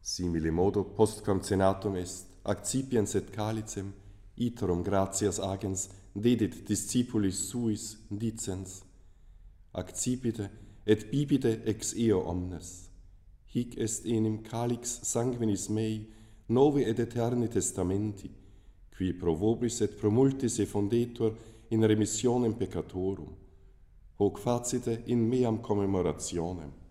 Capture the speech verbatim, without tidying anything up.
Simile modo post concenatum est, accipiens et calicem, iterum gratias agens dedit discipulis suis, dicens, accipite et bibite ex eo omnes. Hic est enim calix sanguinis mei, novi et eterni testamenti, qui pro vobis et pro multis effundetur in remissionem peccatorum. Hoc facite in meam commemorationem.